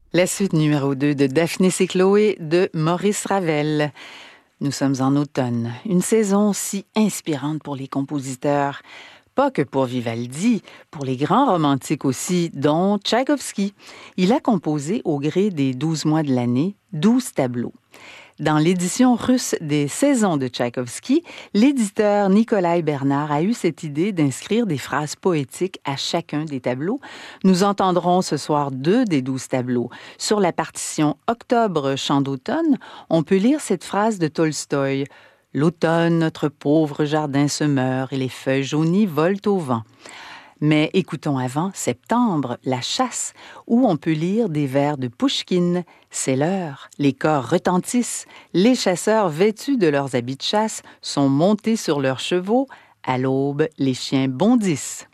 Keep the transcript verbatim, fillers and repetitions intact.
La suite numéro deux de Daphnis et Chloé de Maurice Ravel. Nous sommes en automne, une saison si inspirante pour les compositeurs. Pas que pour Vivaldi, pour les grands romantiques aussi, dont Tchaïkovski. Il a composé au gré des douze mois de l'année, douze tableaux. Dans l'édition russe des Saisons de Tchaïkovski, l'éditeur Nikolai Bernard a eu cette idée d'inscrire des phrases poétiques à chacun des tableaux. Nous entendrons ce soir deux des douze tableaux. Sur la partition Octobre, chant d'automne, on peut lire cette phrase de Tolstoï. « L'automne, notre pauvre jardin se meurt et les feuilles jaunies volent au vent. » Mais écoutons avant Septembre, la chasse, où on peut lire des vers de Pouchkine. C'est l'heure, les cors retentissent, les chasseurs vêtus de leurs habits de chasse sont montés sur leurs chevaux. À l'aube, les chiens bondissent.